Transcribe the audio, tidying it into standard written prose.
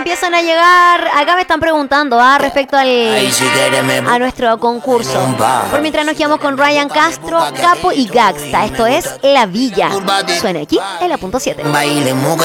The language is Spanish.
empiezan a llegar. Acá me están preguntando respecto a nuestro concurso. Por mientras nos quedamos con Ryan Castro, Capo y Gaxta. Esto es La Villa. Suena aquí en la punto 7. Baile mujer.